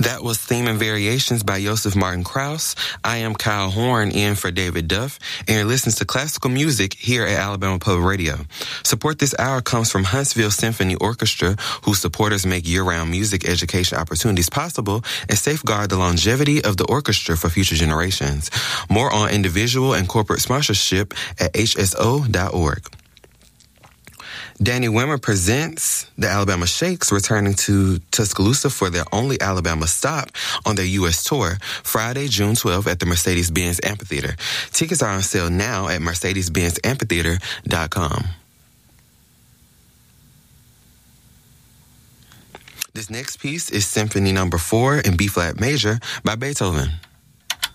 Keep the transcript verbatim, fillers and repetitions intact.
That was Theme and Variations by Joseph Martin Krauss. I am Kyle Horn, in for David Duff, and you're listening to classical music here at Alabama Public Radio. Support this hour comes from Huntsville Symphony Orchestra, whose supporters make year-round music education opportunities possible and safeguard the longevity of the orchestra for future generations. More on individual and corporate sponsorship at H S O dot org. Danny Wimmer presents the Alabama Shakes, returning to Tuscaloosa for their only Alabama stop on their U S tour, Friday, June twelfth at the Mercedes-Benz Amphitheater. Tickets are on sale now at Mercedes Benz Amphitheater dot com. This next piece is Symphony Number four in B-flat major by Beethoven.